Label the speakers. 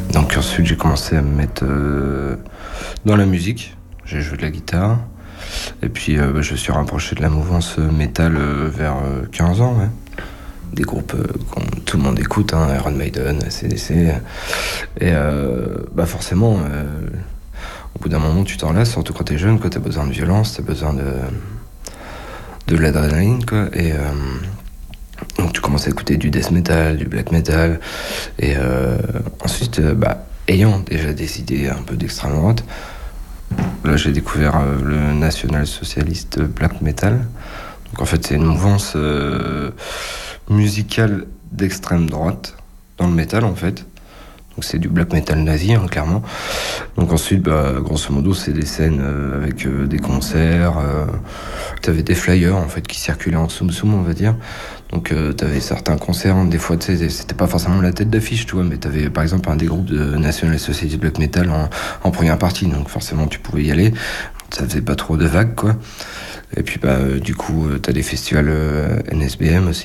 Speaker 1: Donc ensuite j'ai commencé à me mettre dans la musique. J'ai joué de la guitare. Et puis je me suis rapproché de la mouvance métal vers 15 ans. Ouais. Des groupes que tout le monde écoute, hein, Iron Maiden, AC/DC. Et forcément, au bout d'un moment tu t'en lasses, surtout quand t'es jeune, quand t'as besoin de violence, t'as besoin de l'adrénaline, quoi. Et donc tu commences à écouter du death metal, du black metal. Et ensuite, ayant déjà des idées un peu d'extrême droite, là j'ai découvert le national-socialiste black metal. Donc en fait c'est une mouvance musicale d'extrême droite dans le métal en fait. Donc c'est du black metal nazi, hein, clairement. Donc ensuite, grosso modo, c'est des scènes avec des concerts. T'avais des flyers en fait qui circulaient en soum, on va dire. Donc t'avais certains concerts, des fois c'était pas forcément la tête d'affiche, tu vois, mais t'avais par exemple un des groupes de National Society Black Metal en première partie, donc forcément tu pouvais y aller. Ça faisait pas trop de vagues, quoi. Et puis du coup t'as des festivals NSBM aussi.